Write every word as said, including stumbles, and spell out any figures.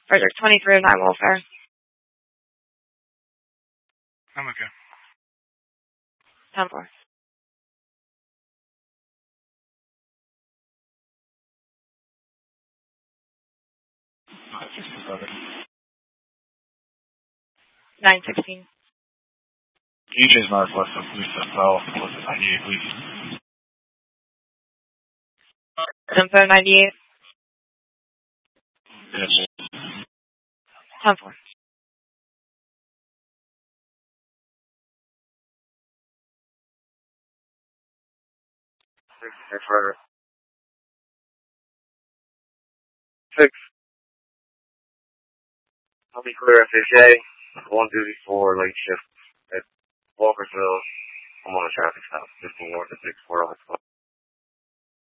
Frederick twenty-three oh nine welfare. I'm okay. ten four. nine sixteen. E J's Northwest of Police South, was it ninety-eight, please? Info ninety-eight. Yes. ten four. Six, Frederick. Six. I'll be clear F H A. One duty for late shift at Walkersville. I'm on a traffic stop. Just warrant the six four.